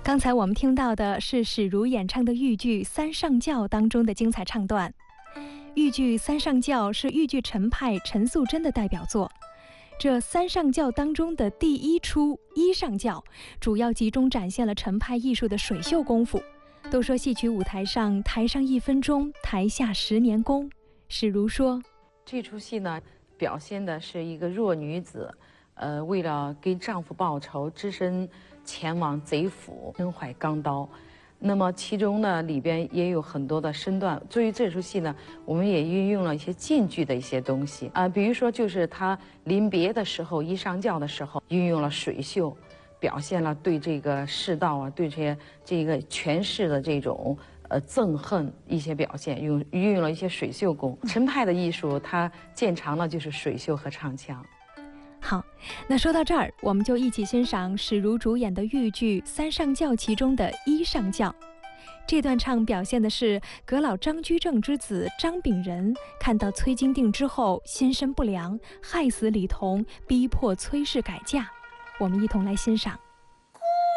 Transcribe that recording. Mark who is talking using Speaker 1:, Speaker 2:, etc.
Speaker 1: 刚才我们听到的是史如演唱的豫剧《三上轿》当中的精彩唱段。豫剧《三上轿》是豫剧陈派陈素贞的代表作。这三上轿当中的第一出一上轿，主要集中展现了陈派艺术的水袖功夫。都说戏曲舞台上，台上1分钟，台下10年功。史如说，
Speaker 2: 这出戏呢，表现的是一个弱女子，为了给丈夫报仇，只身前往贼府，身怀钢刀。那么其中呢，里边也有很多的身段。作为这出戏呢，我们也运用了一些晋剧的一些东西啊，比如说就是他临别的时候，一上轿的时候，运用了水袖，表现了对这个世道啊，对这个权势的这种憎恨一些表现，运用了一些水袖功。陈派的艺术，它见长的就是水袖和唱腔。
Speaker 1: 好，那说到这儿，我们就一起欣赏史如主演的豫剧《三上轿》其中的一上轿。这段唱表现的是阁老张居正之子张炳仁看到崔金定之后心生不良，害死李同，逼迫崔氏改嫁。我们一同来欣赏。